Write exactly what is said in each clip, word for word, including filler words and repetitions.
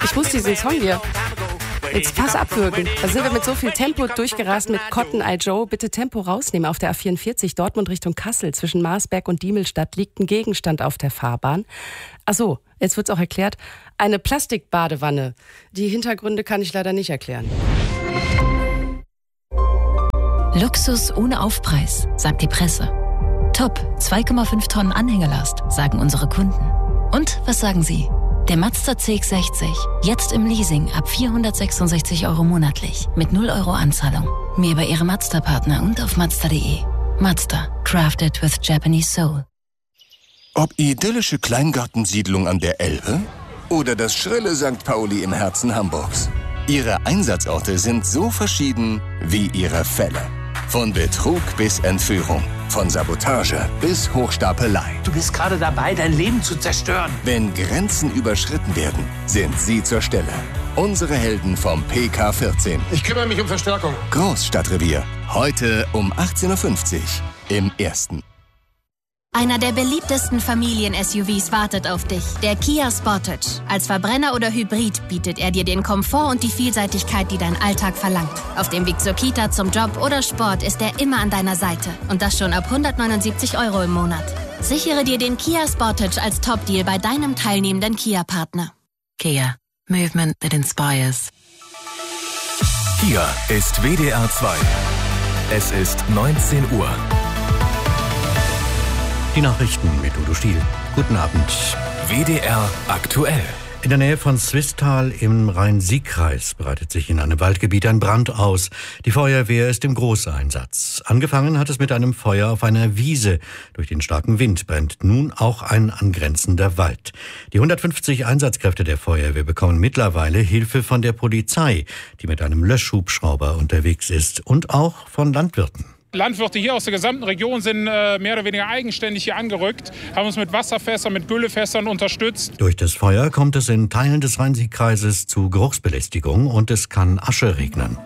Ich muss diesen Song hier jetzt fast abwürgen. Da sind wir mit so viel Tempo durchgerast mit Cotton Eye Joe. Bitte Tempo rausnehmen. Auf der A vierundvierzig Dortmund Richtung Kassel zwischen Marsberg und Diemelstadt liegt ein Gegenstand auf der Fahrbahn. Ach so, jetzt wird's auch erklärt. Eine Plastikbadewanne. Die Hintergründe kann ich leider nicht erklären. Luxus ohne Aufpreis, sagt die Presse. Top, zwei Komma fünf Tonnen Anhängelast, sagen unsere Kunden. Und was sagen Sie? Der Mazda C X sechzig, jetzt im Leasing ab vierhundertsechsundsechzig Euro monatlich mit null Euro Anzahlung. Mehr bei Ihrem Mazda-Partner und auf mazda punkt de. Mazda, crafted with Japanese soul. Ob idyllische Kleingartensiedlung an der Elbe oder das schrille Sankt Pauli im Herzen Hamburgs. Ihre Einsatzorte sind so verschieden wie ihre Fälle. Von Betrug bis Entführung, von Sabotage bis Hochstapelei. Du bist gerade dabei, dein Leben zu zerstören. Wenn Grenzen überschritten werden, sind Sie zur Stelle. Unsere Helden vom P K vierzehn. Ich kümmere mich um Verstärkung. Großstadtrevier. Heute um achtzehn Uhr fünfzig im Ersten. Einer der beliebtesten Familien-S U Vs wartet auf dich, der Kia Sportage. Als Verbrenner oder Hybrid bietet er dir den Komfort und die Vielseitigkeit, die dein Alltag verlangt. Auf dem Weg zur Kita, zum Job oder Sport ist er immer an deiner Seite. Und das schon ab hundertneunundsiebzig Euro im Monat. Sichere dir den Kia Sportage als Top-Deal bei deinem teilnehmenden Kia-Partner. Kia. Movement that inspires. Hier ist W D R zwei. Es ist neunzehn Uhr. Die Nachrichten mit Udo Stiel. Guten Abend. W D R aktuell. In der Nähe von Swisttal im Rhein-Sieg-Kreis breitet sich in einem Waldgebiet ein Brand aus. Die Feuerwehr ist im Großeinsatz. Angefangen hat es mit einem Feuer auf einer Wiese. Durch den starken Wind brennt nun auch ein angrenzender Wald. Die hundertfünfzig Einsatzkräfte der Feuerwehr bekommen mittlerweile Hilfe von der Polizei, die mit einem Löschhubschrauber unterwegs ist, und auch von Landwirten. Landwirte hier aus der gesamten Region sind äh, mehr oder weniger eigenständig hier angerückt, haben uns mit Wasserfässern, mit Güllefässern unterstützt. Durch das Feuer kommt es in Teilen des Rhein-Sieg-Kreises zu Geruchsbelästigung und es kann Asche regnen.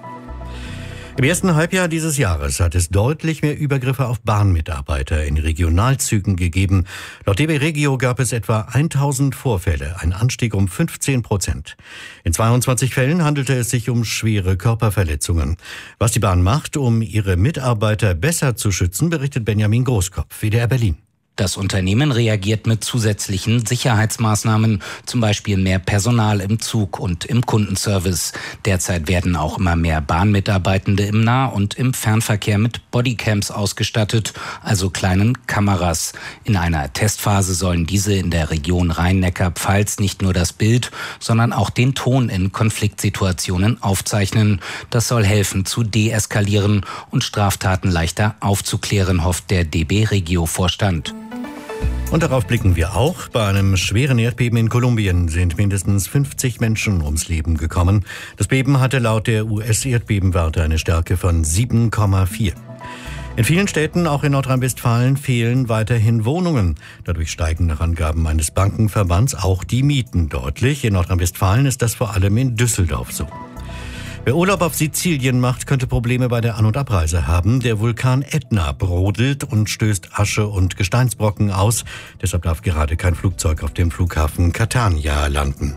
Im ersten Halbjahr dieses Jahres hat es deutlich mehr Übergriffe auf Bahnmitarbeiter in Regionalzügen gegeben. Laut D B Regio gab es etwa tausend Vorfälle, ein Anstieg um fünfzehn Prozent. In zweiundzwanzig Fällen handelte es sich um schwere Körperverletzungen. Was die Bahn macht, um ihre Mitarbeiter besser zu schützen, berichtet Benjamin Großkopf, W D R Berlin. Das Unternehmen reagiert mit zusätzlichen Sicherheitsmaßnahmen, zum Beispiel mehr Personal im Zug und im Kundenservice. Derzeit werden auch immer mehr Bahnmitarbeitende im Nah- und im Fernverkehr mit Bodycams ausgestattet, also kleinen Kameras. In einer Testphase sollen diese in der Region Rhein-Neckar-Pfalz nicht nur das Bild, sondern auch den Ton in Konfliktsituationen aufzeichnen. Das soll helfen zu deeskalieren und Straftaten leichter aufzuklären, hofft der D B Regio-Vorstand. Und darauf blicken wir auch. Bei einem schweren Erdbeben in Kolumbien sind mindestens fünfzig Menschen ums Leben gekommen. Das Beben hatte laut der U S-Erdbebenwarte eine Stärke von sieben Komma vier. In vielen Städten, auch in Nordrhein-Westfalen, fehlen weiterhin Wohnungen. Dadurch steigen nach Angaben eines Bankenverbands auch die Mieten deutlich. In Nordrhein-Westfalen ist das vor allem in Düsseldorf so. Wer Urlaub auf Sizilien macht, könnte Probleme bei der An- und Abreise haben. Der Vulkan Ätna brodelt und stößt Asche und Gesteinsbrocken aus. Deshalb darf gerade kein Flugzeug auf dem Flughafen Catania landen.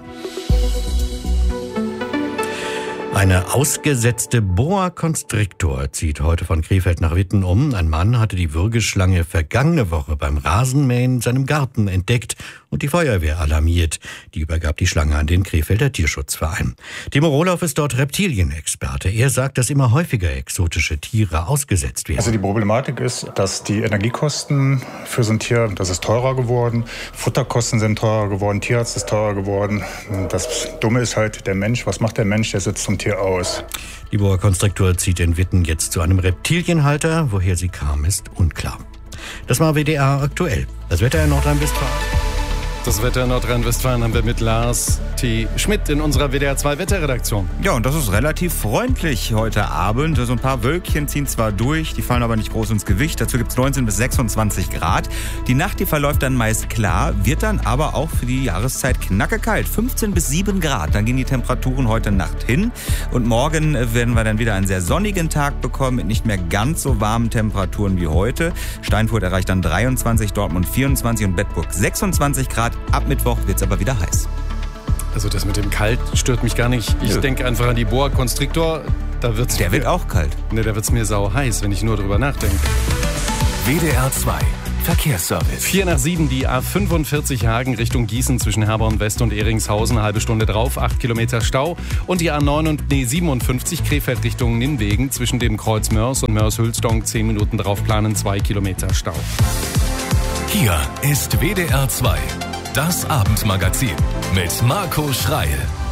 Eine ausgesetzte Boa Constrictor zieht heute von Krefeld nach Witten um. Ein Mann hatte die Würgeschlange vergangene Woche beim Rasenmähen in seinem Garten entdeckt und die Feuerwehr alarmiert. Die übergab die Schlange an den Krefelder Tierschutzverein. Timo Rohloff ist dort Reptilienexperte. Er sagt, dass immer häufiger exotische Tiere ausgesetzt werden. Also die Problematik ist, dass die Energiekosten für so ein Tier, das ist teurer geworden. Futterkosten sind teurer geworden, Tierarzt ist teurer geworden. Das Dumme ist halt der Mensch. Was macht der Mensch? Der sitzt zum Tier aus. Die Boa Constrictor zieht in Witten jetzt zu einem Reptilienhalter. Woher sie kam, ist unklar. Das war W D R aktuell. Das Wetter in Nordrhein-Westfalen. Das Wetter in Nordrhein-Westfalen haben wir mit Lars T. Schmidt in unserer W D R zwei Wetterredaktion. Ja, und das ist relativ freundlich heute Abend. So ein paar Wölkchen ziehen zwar durch, die fallen aber nicht groß ins Gewicht. Dazu gibt es neunzehn bis sechsundzwanzig Grad. Die Nacht, die verläuft dann meist klar, wird dann aber auch für die Jahreszeit knackekalt. fünfzehn bis sieben Grad, dann gehen die Temperaturen heute Nacht hin. Und morgen werden wir dann wieder einen sehr sonnigen Tag bekommen mit nicht mehr ganz so warmen Temperaturen wie heute. Steinfurt erreicht dann dreiundzwanzig, Dortmund vierundzwanzig und Bedburg sechsundzwanzig Grad. Ab Mittwoch wird es aber wieder heiß. Also das mit dem Kalt stört mich gar nicht. Ich denke einfach an die Boa Constrictor. Da wird's Der mir, wird auch kalt. Ne, da wird's mir sau heiß, wenn ich nur drüber nachdenke. W D R zwei Verkehrsservice. Vier nach sieben, die A fünfundvierzig Hagen Richtung Gießen zwischen Herborn West und Eringshausen, eine halbe Stunde drauf, acht Kilometer Stau. Und die A neun und, nee, siebenundfünfzig Krefeld Richtung Ninnwegen zwischen dem Kreuz Mörs und Mörs-Hülsdong, zehn Minuten drauf planen, zwei Kilometer Stau. Hier ist W D R zwei, das Abendmagazin mit Marco Schreil.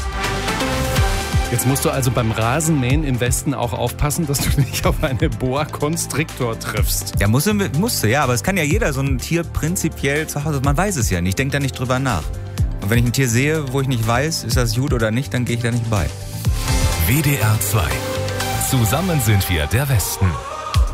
Jetzt musst du also beim Rasenmähen im Westen auch aufpassen, dass du nicht auf eine Boa Constrictor triffst. Ja, musste, musste, ja, aber es kann ja jeder so ein Tier prinzipiell zu Hause, man weiß es ja nicht, denkt da nicht drüber nach. Und wenn ich ein Tier sehe, wo ich nicht weiß, ist das gut oder nicht, dann gehe ich da nicht bei. W D R zwei. Zusammen sind wir der Westen.